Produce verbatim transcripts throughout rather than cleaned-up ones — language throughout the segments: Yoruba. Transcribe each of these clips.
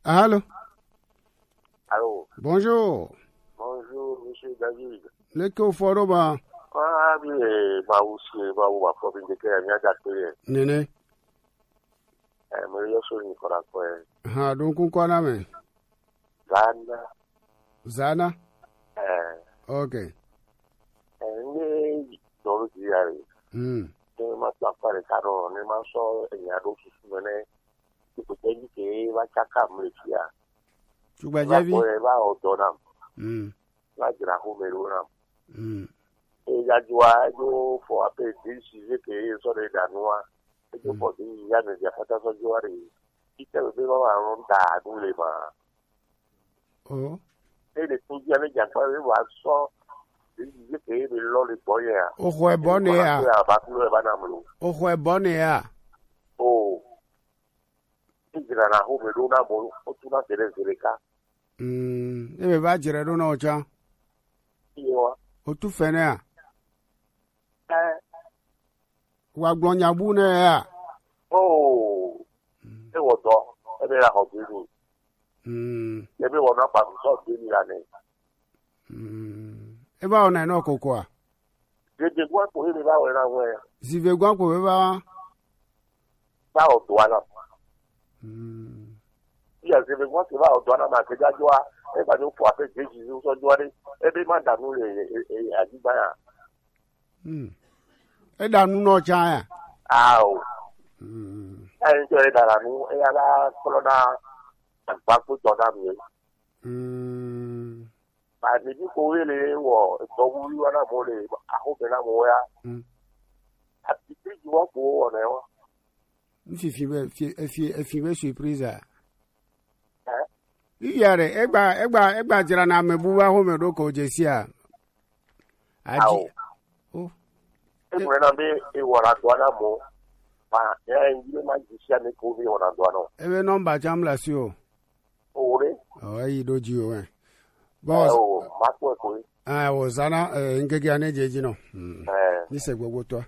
Allô? Allô? Bonjour. Bonjour, monsieur David. Le que foro ba? Ah, oui, bah, aussi, bah, ou, à propos de qu'il y a d'accueillir. Nene. Eh, mais il y a sur une fois, quoi. Ha, donc on quoi là, mais? Zana. Zana? Eh. Ok. Eh, mais, dans le diable. Hmm. Ne m'a pas parlé, car on ne m'a pas, il y a d'autres souvenirs. Tu peux dire qu'il va chaka mlekia. Tu vas déjà vu? Ouais, va au donam. Hmm. Va dire à Homerunam. Hmm. Et il y a du ajo pour appeler des sujets qui sont les Danois. Et que pour dire, il y a des affaires de joueurs. Il te veut voir un rond à nous les mains. Oh. Et les tout bien, il y a pas eu à sort. Des sujets qui est l'eau les boyers. Oh, ouais, bonne et à. Oh, ouais, bonne et à. Oh. Il y a un Homerunam, au tout dans les cas. Hmm. Et va dire, non, non, tiens. O tu fene a? Eh. Wa gbonya bu na a? Oh. E wo do. E be la ho bi ni. Hmm. E be wo na pa so bi ni la ni. Hmm. E ba ona na okoko a? Je je gwa ko ni ba we na we. Si ve gwa ko be ba? Ba o do ala. Hmm. Ya se ve gwa ti ba o do ala ma ke ja jo a. E ba ni fo ape je ji so jo ni. E be ma da nu le e adigba ya. Hmm. E da nu no cha ya. Ao. Hmm. E jo e da la nu e ya la kolona ba ko to da mi. Hmm. Ba ni bi ko we le wo to wu yu na mo le a ho be na mo ya. Hmm. A ti ti wo ko o na wa. Nfi fi be fi fi fi be surprise a. Eh. Iyare egba egba egba jira na mebu wa ho me do ko jesi a. Aji. Oh. E mo na be e wo na do na mo. Ma ya ngi ma ji sia me ko bi wo na do na. Ebe number jam la si o. O re. Oh, ayi do ji o we. Boss. Boss. Oh, ma ko ko. Ah, o zana ngege ane jeji no. Hmm. Eh. Ni se gbogbo to.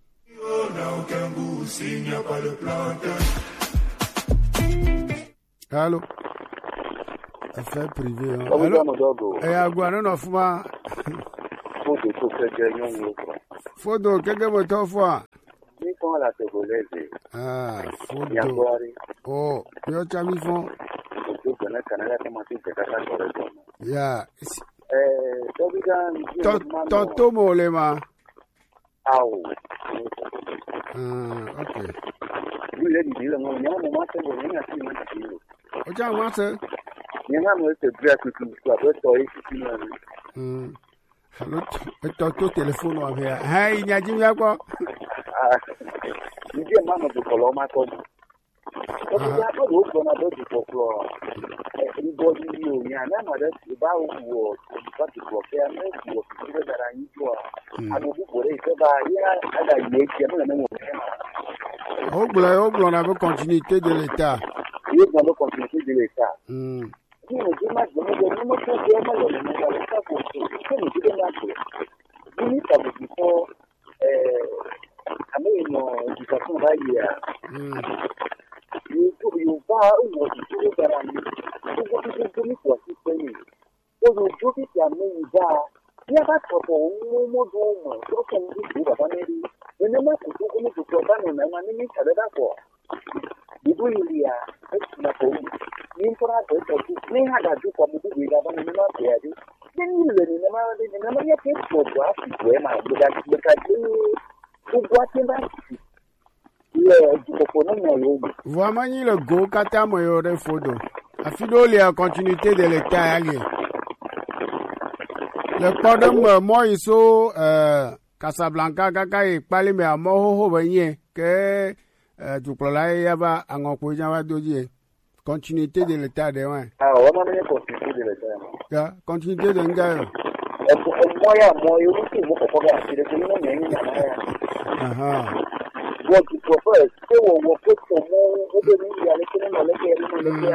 Allô? Affaire privée. Hein. Allô? Eh, agua no no fuma. Foto ko keke nyon yo ko. Foto keke mo to fwa. Ni ko la te boleze. Ah, Ya foto. kwari. Oh, yo chami fon. Ko ko na kana ya kama ti te kaka ko re. Ya. Eh, to bi gan. To to to mo le ma. Au. Ah, okay. Ni le di le mo nya mo ma te bo ni ati ma ti. O ja wa se. Ni na mo te bra ku ku ko ba to yi ti na. Hmm. Hello. To to telephone wa here. Hai nya ji ya ko. Ah. Ni je ma mo ko lo ma ko. Ko ya ko do ko na do ko ko. Eh, bo di yo nya na ma da ba wo ba ti ko ke na wo ti da ra ni jo. Anu bu ko re se ba ya ada ye ke mo na mo. O gbla o gbla na be continuité de l'état. Ye na be continuité de l'état. Hmm. Ni mo ji ma jo mo jo mo ko ke ma lo na ba ta ko ko. Ko ni ji na ko. Ni ta bu ko eh ame no ji ka ko ba ya. Hmm. You you ba wo ti ko da ra ni. Ko ko ko ni ko si pe ni. Ko yo jo ti ya me ba. Ya ba ko ko mo mo do mo. Ko ko ni ji ba ba ni ri. Ni ma ko ko ni ko ba no na ma ni ni ta da ko. Ibu Yulia, na ko. Ni ko ra ko ko ni ha da ju ko mu du ga ba ni ma pe ya di. Ni ni le ni na ma ni na ma ya ke ko do a si ko ma do da ki ka ti. Ko gwa ti ba. Yeah, du ko no na yo. Vraiment ni le go kata mo yo re fodo. Afido le a continuité de l'état ali. Le podem mo iso euh Casablanca kaka e pali me amo ho ho benye ke euh du plola ya ba angopo jan wa doji. Continuité de l'état de ouais. Ah, on a une continuité de l'état. Ya, continuité de nga. E mo ya mo yo ni mo ko ko ga ti de ni mo ni na na. Aha. What you prefer, so what put for more over the election and election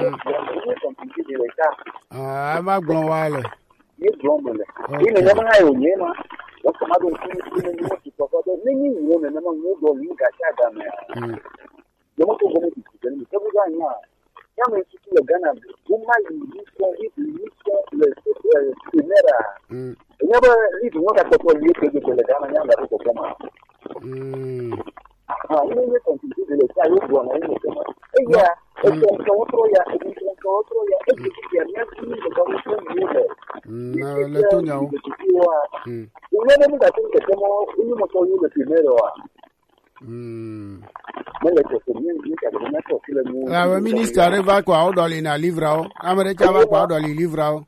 Ah, I'm not going wild. You global. In the never I own, you know. What's the matter with you? You prefer the many women among you go in Gashadam. The motor going to be every guy now. Il y a un institut au Ghana. Vous m'avez dit qu'ils sont le primaire. Il y a un livre qui a été produit que le Ghana n'a pas été comment. Ah, il y a un institut de l'État, il y a un institut. Et il y a un autre, il y a un autre, il y a un institut qui a bien fini de commission de l'État. Le Tognao. Il y a même des choses qui sont le primaire. La le ministre arrive à quoi au dans les livres, américain va quoi dans les livres.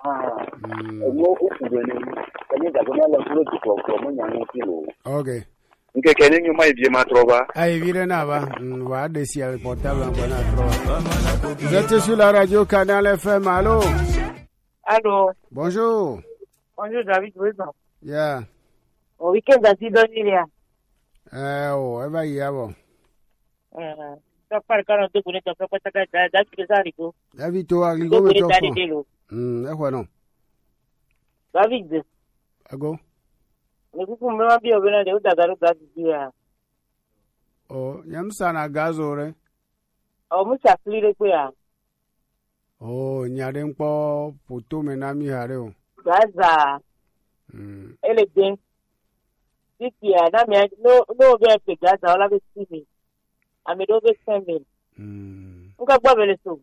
Ok. Nke kene nyuma ibie matroba. Ai vire na ba, va desi al portable en bona trova. Vous êtes sur la radio Canal F M, allô? Allô. Bonjour. Bonjour David Wilson. Yeah. Au week-end à Sidonia. Eh oh, e va ya bo. Eh, ça parle quand on te connaît pas pas ta ta da que ça rico. David to agligo me to. Hmm, e quoi non. David. Ago. Ne ku kumbe ma bio bena de utagaro ga dia. Oh, yam sana gazo re. O mu chaklire ku ya. Oh, nyade npo poto me na mi hare o. Gaza. Hmm. Ele den. Sikia na me no no be pe Gaza ola be simi. Ame do be semi. Hmm. Nka gba bele so.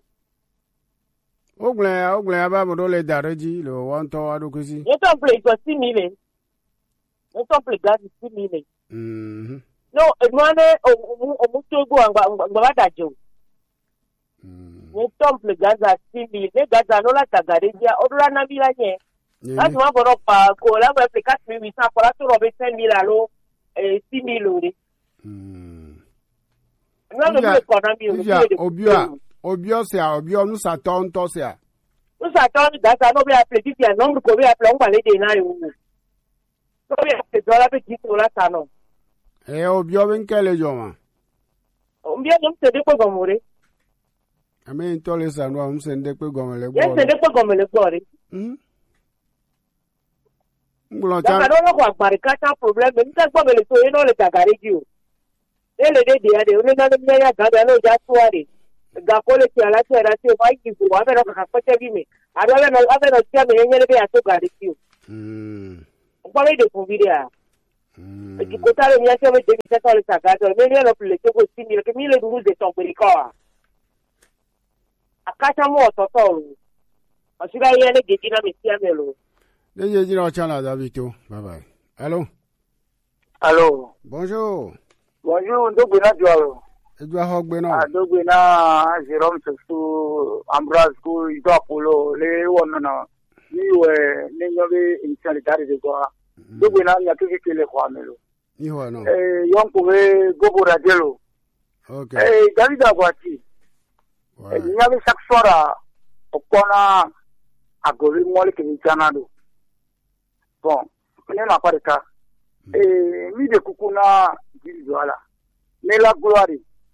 Ogle ogle aba mo do le dareji lo won to adokusi. Ye ton play ko simi le. Ye ton play Gaza simi le. Mhm. No, emane o o mu to go ngba ngba dajo. Hmm. Ye ton play Gaza simi le Gaza no la tagare dia odura na bi la nye. Láti wọ́n bọ̀rọ̀ pa kò láwọn ẹ̀fẹ̀ káàkiri mi sáà kọ́lá tó rọ̀bì ten mil àlọ́ sí mi lórí. Obi ọ̀sẹ̀ à obi ọ̀nù sàtọ̀ ń tọ́sẹ̀ à. Ń sàtọ̀ ń gàtà náà bí apẹ̀ títí ẹ̀ nọ́ọ̀mù kò bí apẹ̀ ń gbàlédè náà ìwú. Lórí apẹ̀ tó lábẹ́ jí tó látà náà. Ẹ obi ọ̀bẹ ń kẹ́lẹ̀ jọ mà. Obi ọ̀nù ń sèdè pé gọ̀mù rẹ̀. Àmì ìtọ́lẹ̀ sànú àwọn ń sèdè pé gọ̀mù lẹ̀ gbọ́. Yẹ́ sèdè pé gọ̀mù lẹ̀ gbọ́ rẹ̀. Daga no ko agbarika ta problem mi ta gbo mele to e no le tagare ji o. E le de de ade o ne na me ya ga ba no ja tuare. Ga ko le ti ala ti era ti o mai ki wa be no ka ko te bi mi. Ado be no ade no ti me yenye le be ato ga ri ti o. Mm. Ko le de ko video. Mm. Ki ko ta le mi ase me de bi ta le tagare me le no le to ko ti mi le ke mi le du de ton periko. Akata mo to to. O si ga ye le geji na mi ti amelo. Déjà, je vais aller à Vito. Bye bye. Allô? Allô? Bonjour. Bonjour, Ndobina Diallo. Edouard Hogbeno. Ah, Ndobina, Jérôme Sessou, Ambroise Kou, Ido Apollo, les Wonana. Ni ouais, ni y'avait une sanitaire de quoi. Ndobina, il y a quelque chose qui les croit, mais. Ni ouais, non. Eh, y'en pouvait Gobo Radielo. Ok. Eh, David Aguati. Ouais. Il y avait chaque soir, au Kona, à Gori Mole, qui est Canado. Bon, on n'a pas de cas. Et mi de Kukuna, voilà. Mais la gloire,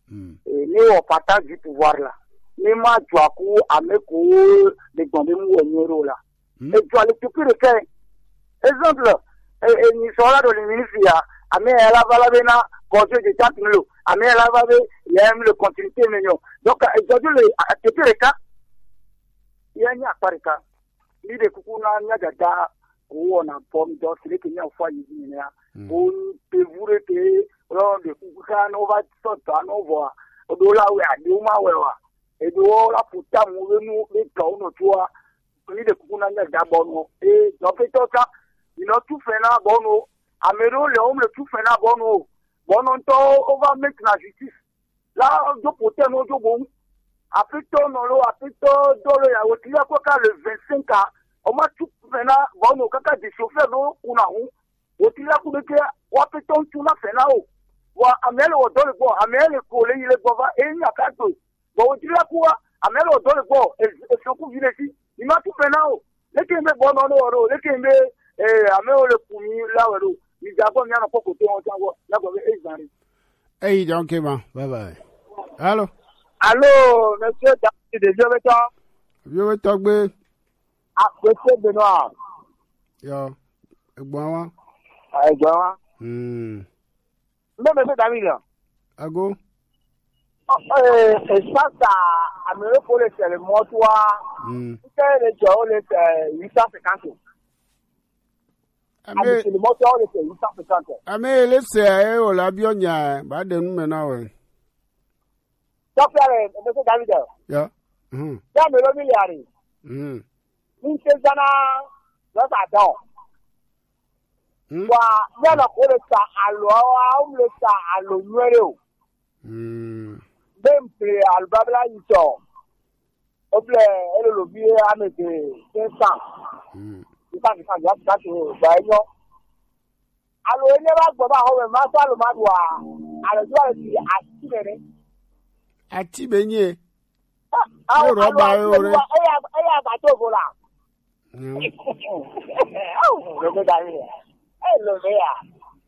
ni au partage du pouvoir là. Ni ma joakou, amekou, les gondemou au numéro là. Et tu as le tout de cas. Exemple, et ni sont là dans les ministères, amé elle a valabena, conseil de quatre mille, amé elle a valabé, il y a même le continuité mignon. Donc, aujourd'hui, le tout de cas, il y a un pas de cas. Mi de Kukuna, il y a des gars. On a pomme d'or, c'est que n'y a pas de là. On peut vous rester, on de Kukan, on va sortir, on voit. Au dollar, oui, à Duma, oui, et de la puta, nous, les clowns, toi, on est de Kukan d'abord. Et dans le temps, il a tout fait là, bon, Améro, le homme, le tout fait là, bon, bon, on va mettre la justice. Là, on doit porter nos deux bons. Après, ton nom, après, ton dollar, il y a quoi, le vingt-cinq ans. On m'a tout fait là, bon, au caca des chauffeurs, non, on a où, au tila coup de cœur, ou à péton, tout là, fait là, ou, à mêler au dos le bois, à mêler le collé, il est bon, et il n'y a qu'à deux. Bon, au tila coup, à mêler au dos le bois, et son coup, il est ici, il m'a tout fait là, ou, les qui me bon, non, non, les qui me, eh, à mêler le coup, là, ou, il y a bon, il y a un peu côté, on t'envoie, là, vous avez, ils arrivent. Hey, donc, bye bye. Allô? Allô, monsieur, de Dieu, le temps. Dieu, le temps, ben. Ah, monsieur Benoît. Yo, ẹ̀gbọ́n wa. Ẹ̀gbọ́n wa. Hmm. Mbẹ́ monsieur David. Ago. Eh, ça, ça, amere pour le c'est le motoa. Mm. C'est le jour le c'est huit cent cinquante. Ame C'est le motoa le c'est huit cent cinquante. ame le se e o la bionya ba de nu me na we. Donc là monsieur David. Ya. Mhm. Ya me lo milliard. Mhm. Ni se jana lo ta don. Mm. Wa ya na ko le sa alo a o le sa alo nuere o. Mm. Même pre al babla ito. Oble ele lo bi amede cinq cents. Mm. Ifa ni kan ya ta to ba yo. Alo ele ba gbo ba ho ma so alo ma wa. Alo jo ti ati nere. Ati benye. Ah, Yo roba yo re. Eya eya ba to go la. Mm. Oh, lo da ni. Eh lo ve ya.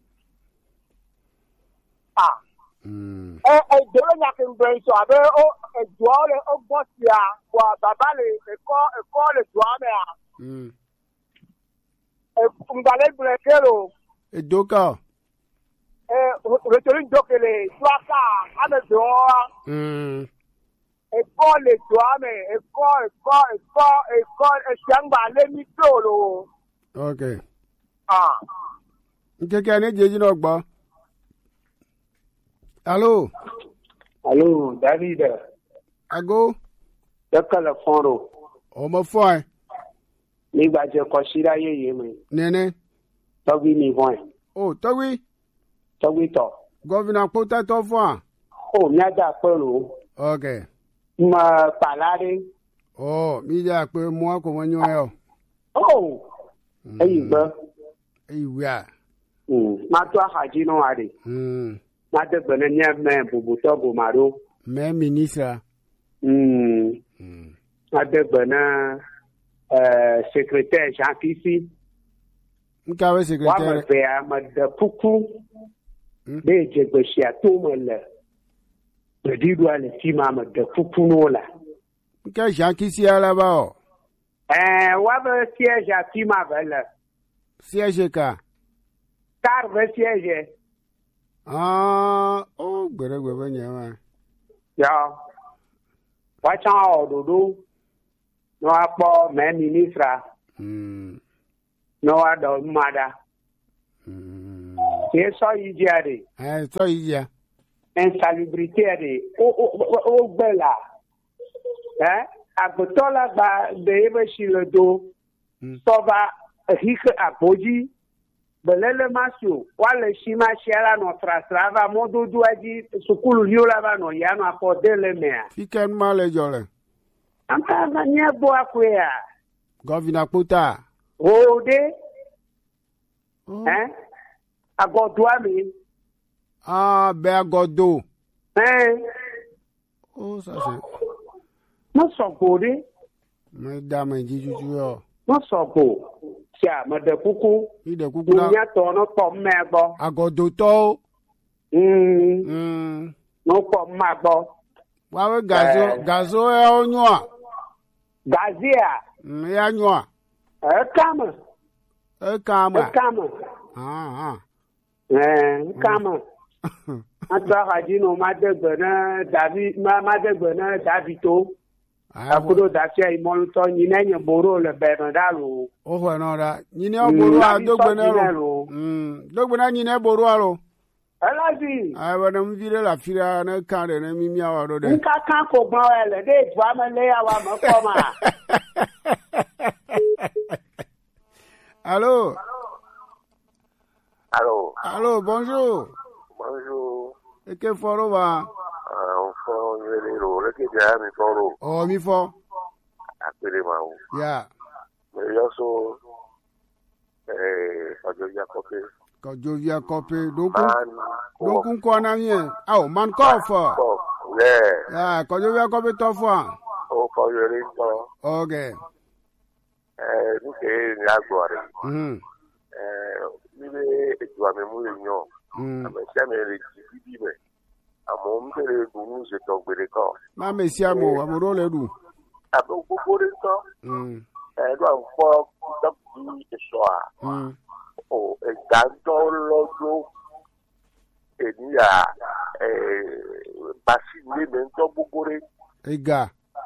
Ah. Mm. Eh eh de lo nya kin brain so abe o e do le o bo ti a wa baba le e ko e ko le do ame a. Mm. E ngale brekero. E doka. Eh o to rin dokele twaka ame do. Mm. E ko le do ame e ko e ko e ko e ko e shangba le mi to lo. Okay. Ah. Nkeke ne jeji no gbo. Allô? Allô, David. Ago? Dakala foro. O mo foi. Ni ba je ko shira ye ye me. Nene. Togi ni bon. Oh, towi. Togi to. Governor Pota to foi. Oh, mi ada pelo. Okay. Ma palare. Oh, mi ja pe mo ko mo nyo e. Oh. Eyi gbo. Eyi wia. Mm. Ma to haji no ade. Mm. Ma de bene nya me bubu to go maro. Me ministre. Mm. Mm. Ma de bene euh secrétaire Jean Kisi. Nka we Wa ma secrétaire. be a ma de puku. Mm. Be je gbe sia to mo le. Be di do ale ti ma ma de puku no la. Nka Jean Kisi ala ba o. Eh, wa be siège a ti ma belle. Siège ka. Car be siège. Ah, oh, gbere gbere nya wa. Ya. Wa chan ododo. No apo me ministra. Mm. No ado mada. Mm. Ke so yi jare. Eh, so iya. Insalubrité de o o o gbela. Eh? Agbotola ba de ebe shilodo. Mm. Soba hik aboji. Belele masio wale shima shela no trasrava modudu aji sukulu yola ba no yano apodele mea. Fiken male jole. Anta na nyebo akwea. Governor Pota. Ode Oh. eh agodwa mi Ah, be agodo. eh Oh, ça c'est. mo so gode Me da me jijuju yo. mo so go tia mo de kuku Ide kukuna. nya to no po mego Agodo to. mm Mm. no po magbo Wa we gazo, Eh. gazo e onyoa. gazia Mm, ya nyoa. e kama E e kama. kama Ah, eh kama anta hajino madegbena David ma madegbena Davito ah. akudo dasia imoluto nyinenye boro le benadalu O ho no da. Nyine oboru a dogbena ro. Mm. Dogbena nyine boru aro. elazi Ah, wa na mvire la fira na kan de na mimi awaro de. nka kan ko gbon ele de ju amele awa mo koma Allô? Allô, Allô, bonjour. bonjour. Et que foro va? Uh, on fait un vélo, le qui est mi foro, Oh, mi fo. appelez moi. Ya. Mais il so, eh, ça doit y accomplir. Ko jovia kope dokun. Man, Dokun ko na yen. Ah, man ko fo. oh, yeah, Ya, ko jovia kope to fo. oh, for your ring, Okay. eh, nous c'est une agouare. Mhm. Eh, il est, tu vas me mourir, non. Mhm. Mais c'est mes récits, mais, à mon père, nous, c'est ton bénécor. Ma mesia mo, amoro le du. Après, vous pouvez ça, Mhm. eh, doit faire, tout petit, soir. Mhm. Oh, ìdájọ́ lọ́dún ènìyàn bàṣìlẹ̀ mi ń tọ́ gbogbo rẹ̀ Ega.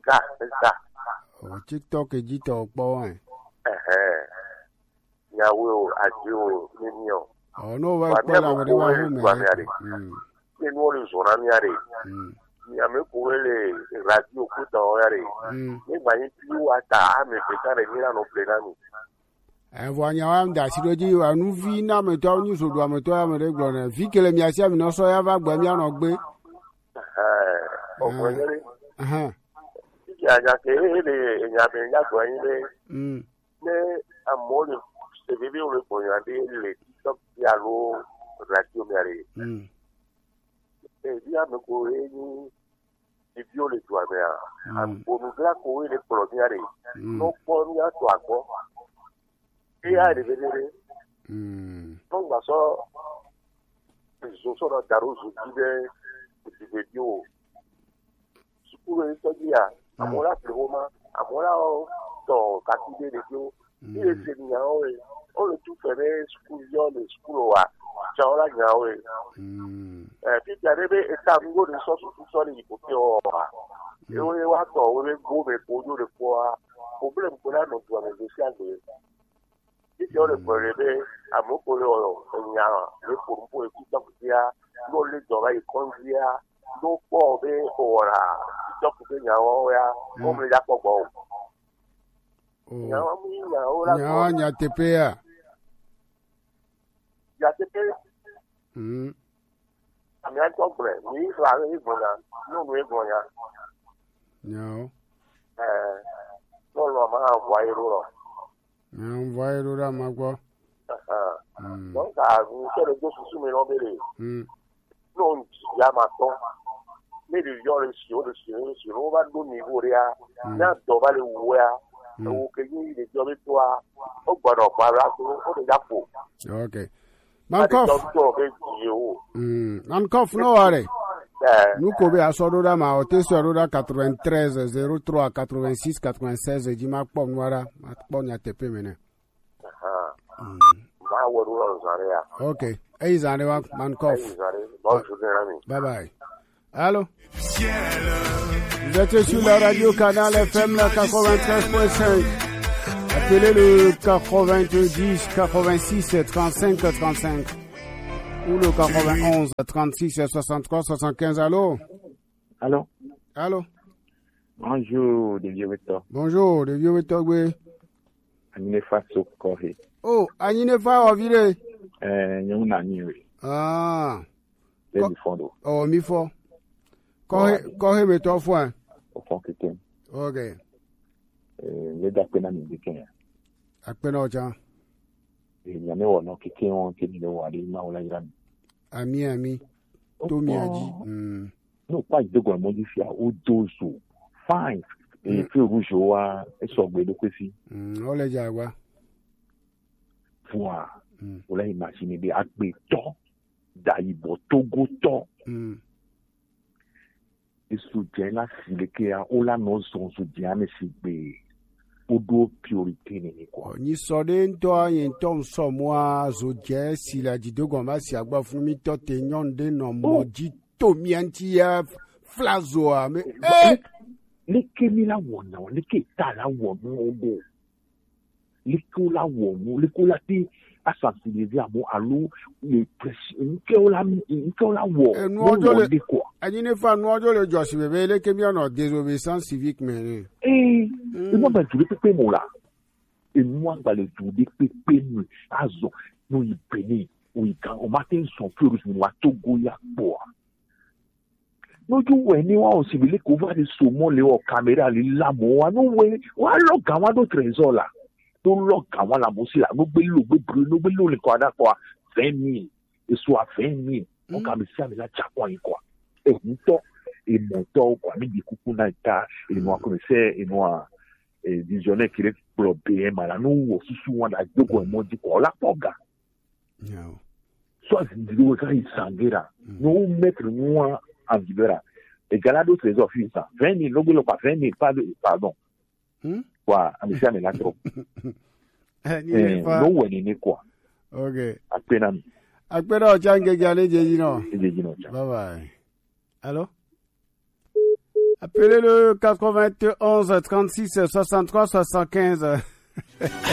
ga ga o TikTok ji to po an eh nyawe o aje o ni o o no wa pe la me wa hu me mm ni no le zona mi are mm ni ame ko le radio ko to yare ni gba yin ti wa ta ame pe ka re ni la no play na mi e vo anya wa nda si doji wa nu vi na me to ni so do ame to ya me re gbo na vi kele mi asia mi no so ya va gba mi ano gbe eh o ko yere aha ki aja ke le nya be nya ko yin le mm ne amole se vive o le ko ya de le TikTok ya lo radio mi are mm e dia me ko e ni di viole tu ame a an bonu gra ko e le pro mi are no po ni a to agbo e a de vedere mm non ba so so so da daru su di di video sukuru e so dia amora ploma amora to katide de yo ni e se ni a o e o le tu fere school yo le school wa chaola nya o e mm eh ti jare be eta ngo ni so so so ni ko ti o e o e wa to o le go be ko yo le ko a problem ko la no tu ame de sia de ti yo le pere be amoko le o nya le ko mpo e ku ta ku dia no le do ba i kon dia no po be ora to ku be nya o ya o me ya ko go nya o mi nya o la nya nya tepe ya ya tepe mm ami a to bre ni la ni go na no no e go ya no eh no lo ma wa i ro no vai ro ra ma gbo ah no ka ni se le go su mi lo bere mm no ya ma to me di yo le si o le si si no va do ni wo ya na do ba le wo ya o ke ni le jo be to a o gbodo pa ra so o de ya po okay Mankof mm Mankof no are nous ko be asodo da ma o te so da quatre-vingt-treize zéro trois quatre-vingt-six quatre-vingt-seize di ma pom nwara ma pom ya tepe mene aha ma wo ro zare ya okay ei zare wa Mankof bye bye allô vous êtes sur la radio Canal F M la quatre-vingt-treize point cinq. Appelez le quatre-vingt-dix, quatre-vingt-six, trente-cinq, trente-cinq. Ou le quatre-vingt-onze, trente-six, soixante-trois, soixante-quinze. Allô? Allô? Allô? Bonjour, de vieux Victor. Bonjour, de vieux Victor, oui. Aninefa Sokoré. Oh, Aninefa, on vire. Euh, nous n'avons pas. Ah. C'est du fond. Oh, mi fond. Corré, corré, mais toi, fois. Au fond, que tu ok. Le d'appel à m'indiquer. Appel au temps. Il y a un autre qui est en train de voir les mains. Ami, ami. Tout m'y dit. Non, pas de quoi modifier au dos. Fine. Et puis, rouge, et sur le dos aussi. On les jaguars. Voilà. Vous l'avez imaginé des actes d'Aïbo, Togo, to. Et soutien là, si le cas, on l'a non son soutien, mais c'est pour deux priorités, n'est quoi. Ni sordé, toi, y a un tom sur moi, soutien, si la dit de gomma, si à quoi vous m'y tote, n'yon de non, maudit, tomiantia, flazoa, mais, eh! Les kémila wona, les kétala wona, les kola wona, les kola ti, à sensibiliser à mon allô, les pressions, kola, kola wona, nous, de quoi. Il ne faut pas le josh, mais les kémiens désobéissance civique, mais. Eh, et moi, ben, tu le pépé, mon là. Et moi, ben, le jour des pépé, nous, azo, nous, y pénis, oui, quand on matin, son feu, nous, à Togo, ya, bois. Nous, tu vois, nous, on s'y veut, qu'on va des saumons, les caméras, les lamots, nous, ouais, on a le gamin de trésor, là. Tout le gamin, la moussi, là, nous, bello, nous, nous, bello, les quoi, d'accord, vingt mille, et soit vingt mille, on a mis ça, mais là, tcha, quoi, quoi. Et montant, et montant, quoi, mais du coup, on a été, et nous, comme c'est, et nous, et visionnaire qui est blobé, mais là, nous, aussi souvent, là, deux, quoi, on dit, quoi, là, pas, gars. Soit, c'est une vidéo, il s'enguera. Nous, mettre, nous, en libéra. Et Galado Trésor fait ça. vingt mille, non, pas vingt mille, pas de, pardon. Quoi, à monsieur, mais là, trop. Non, on est quoi. Ok. À peine. À peine, on tient que Galé, j'ai dit non. J'ai dit non. Bye bye. Allô? Appelez le quatre-vingt-onze trente-six soixante-trois soixante-quinze.